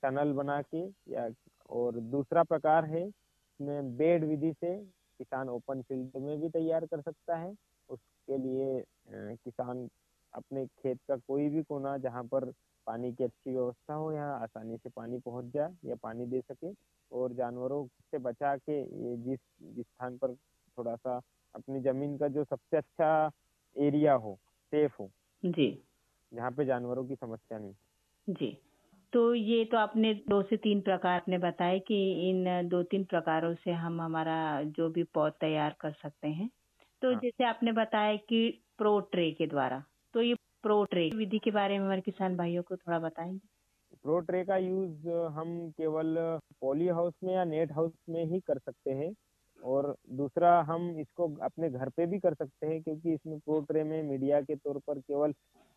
Tunnel बना के या, और दूसरा प्रकार है इसमें बेड विधि से किसान ओपन फील्ड में भी तैयार कर सकता है। उसके लिए किसान अपने खेत का कोई भी कोना जहाँ पर पानी की अच्छी व्यवस्था हो, यहाँ आसानी से पानी पहुंच जाए या पानी दे सके, और जानवरों से बचा के ये जिस जिस स्थान पर थोड़ा सा अपनी जमीन का जो सबसे अच्छा एरिया हो, सेफ हो, जी जहाँ पे जानवरों की समस्या नहीं। जी। तो ये तो आपने 2 से 3 प्रकार आपने बताए कि इन 2-3 प्रकारों से हम हमारा जो भी पौध तैयार कर सकते हैं। तो हाँ, जैसे आपने बताया कि प्रो ट्रे के द्वारा, तो ये प्रो ट्रे विधि के बारे में हमारे किसान भाइयों को थोड़ा बताएंगे? प्रो ट्रे का यूज हम केवल पॉली हाउस में या नेट हाउस में ही कर सकते हैं, और दूसरा हम इसको अपने घर पे भी कर सकते हैं, क्योंकि इसमें प्रो ट्रे में मीडिया के तौर पर केवल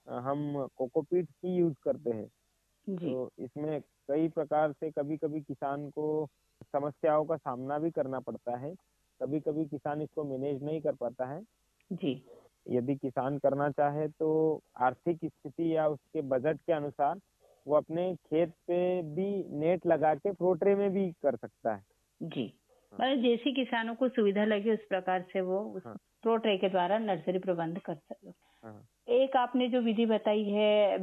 हम कोकोपीट ही यूज करते हैं। जी तो इसमें कई प्रकार से कभी कभी किसान को समस्याओं का सामना भी करना पड़ता है, कभी कभी किसान इसको मैनेज नहीं कर पाता है। जी यदि किसान करना चाहे तो आर्थिक स्थिति या उसके बजट के अनुसार वो अपने खेत पे भी नेट लगा के प्रोट्रे में भी कर सकता है। जी। हाँ, मतलब जैसी किसानों को सुविधा लगे उस प्रकार से वो उस हाँ, प्रो ट्रे के द्वारा नर्सरी प्रबंध कर सकते। हाँ, एक आपने जो विधि बताई है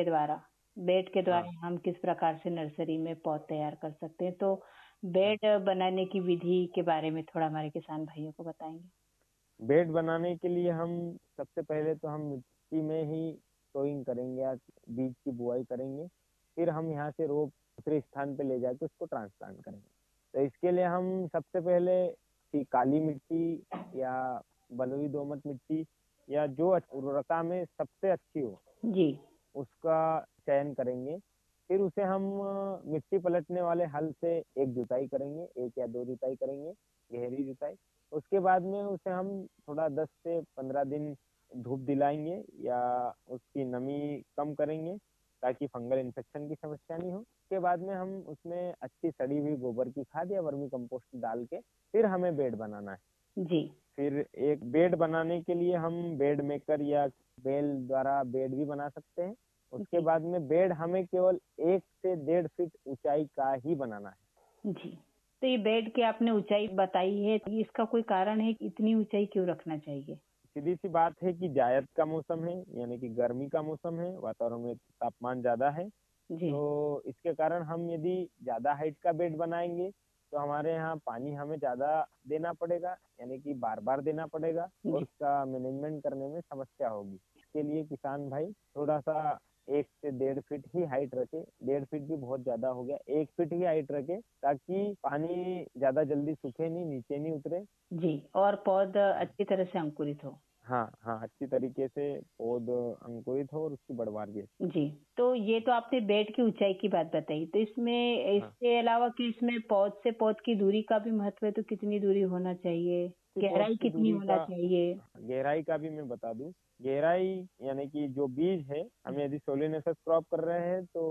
बेड के हाँ। द्वारा हम किस प्रकार से नर्सरी में पौध तैयार कर सकते हैं, तो हाँ, बेड बनाने की विधि के बारे में थोड़ा हमारे किसान भाइयों को बताएंगे? बेड बनाने के लिए हम सबसे पहले तो हम मिट्टी में ही सोइंग करेंगे या बीज की बुआई करेंगे, फिर हम यहाँ से रोप दूसरे स्थान पे ले जाके उसको ट्रांसप्लांट करेंगे। तो इसके लिए हम सबसे पहले काली मिट्टी या बलुई दोमट मिट्टी या जो उर्वरता में सबसे अच्छी हो जी उसका चयन करेंगे। फिर उसे हम मिट्टी पलटने वाले हल से एक जुताई करेंगे, 1 या 2 जुताई करेंगे, गहरी जुताई। उसके बाद में उसे हम थोड़ा 10 से 15 दिन धूप दिलाएंगे या उसकी नमी कम करेंगे, ताकि फंगल इन्फेक्शन की समस्या नहीं हो। उसके बाद में हम उसमें अच्छी सड़ी हुई गोबर की खाद या वर्मी कंपोस्ट डाल के फिर हमें बेड बनाना है। जी फिर एक बेड बनाने के लिए हम बेड मेकर या बेल द्वारा बेड भी बना सकते हैं। उसके जी बाद में बेड हमें केवल 1 से 1.5 फीट ऊंचाई का ही बनाना है। जी। तो ये बेड की आपने ऊंचाई बताई है, तो इसका कोई कारण है कि इतनी ऊंचाई क्यों रखना चाहिए? सीधी सी बात है कि जायद का मौसम है, यानी कि गर्मी का मौसम है, वातावरण में तापमान ज्यादा है। जी तो इसके कारण हम यदि ज्यादा हाइट का बेड बनाएंगे तो हमारे यहाँ पानी हमें ज्यादा देना पड़ेगा, यानी कि बार बार देना पड़ेगा, और जी उसका मैनेजमेंट करने में समस्या होगी। इसके लिए किसान भाई थोड़ा सा 1 से 1.5 फीट ही हाइट रखे, 1.5 फीट भी बहुत ज्यादा हो गया, 1 फीट ही हाइट रखे, ताकि पानी ज्यादा जल्दी सूखे नहीं, नीचे नहीं उतरे। जी। और पौध अच्छी तरह से अंकुरित हो। हाँ, हाँ, अच्छी तरीके से पौध अंकुरित हो और उसकी बढ़वार भी अच्छी। जी। तो ये तो आपने बेड की ऊंचाई की बात बताई, तो इसमें हाँ, इसके अलावा कि इसमें पौध से पौध की दूरी का भी महत्व है, तो कितनी दूरी होना चाहिए, की पौध गहराई की कितनी दूरी होना का, चाहिए? गहराई का भी मैं बता दूं। गहराई यानी कि जो बीज है, हम यदि सोलिनेसस क्रॉप कर रहे हैं तो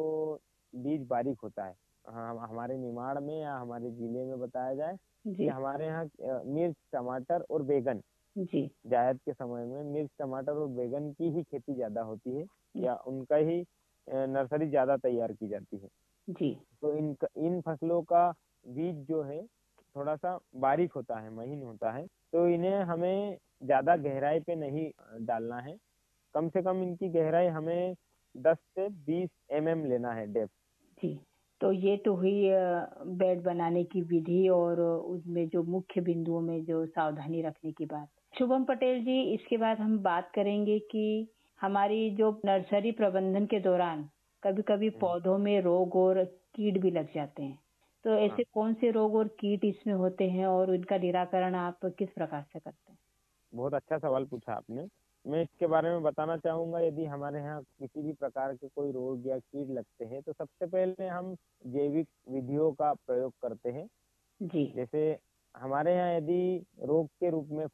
बीज बारीक होता है। हाँ, हमारे निमाड़ में या हमारे जिले में बताया जाए कि जी हमारे यहाँ मिर्च, टमाटर और बैगन, जी जायद के समय में मिर्च, टमाटर और बैगन की ही खेती ज्यादा होती है, या उनका ही नर्सरी ज्यादा तैयार की जाती है। जी तो इन फसलों का बीज जो है थोड़ा सा बारीक होता है, महीन होता है, तो इन्हें हमें ज्यादा गहराई पे नहीं डालना है। कम से कम इनकी गहराई हमें 10 से 20 mm लेना है, डेप्थ। जी। तो ये तो हुई बेड बनाने की विधि और उसमें जो मुख्य बिंदुओं में जो सावधानी रखने की बात। शुभम पटेल जी, इसके बाद हम बात करेंगे कि हमारी जो नर्सरी प्रबंधन के दौरान कभी-कभी पौधों में रोग और कीट भी लग जाते हैं। तो हाँ, ऐसे कौन से रोग और कीट इसमें होते हैं और उनका निराकरण आप किस प्रकार से करते हैं? बहुत अच्छा सवाल पूछा आपने। मैं इसके बारे में बताना चाहूंगा। यदि हमारे यहाँ किसी भी प्रकार के कोई रोग या कीट लगते हैं तो सबसे पहले हम जैविक विधियों का प्रयोग करते हैं। जी जैसे हमारे यहाँ यदि रोग के रूप में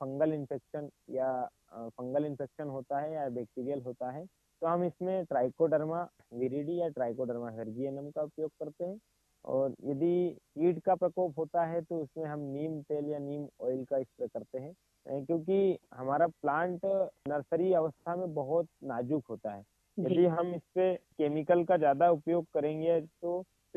फंगल इन्फेक्शन होता है या बैक्टीरियल होता है, तो हम इसमें ट्राइकोडर्मा विरिडी या ट्राइकोडर्मा हेर्जियनम का उपयोग करते हैं। और यदि कीट का प्रकोप होता है तो उसमें हम नीम तेल या नीम ऑयल का स्प्रे करते हैं। क्योंकि हमारा प्लांट नर्सरी अवस्था में बहुत नाजुक होता है। जी यदि हम इस पे केमिकल का ज्यादा उपयोग करेंगे तो